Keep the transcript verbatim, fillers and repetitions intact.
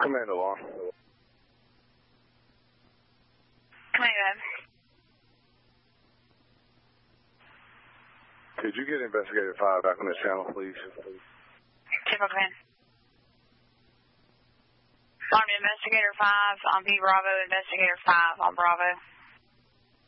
Command alarm. Command. Could you get Investigator five back on this channel, please? Typical command. Armed Investigator five on B Bravo, Investigator five on Bravo.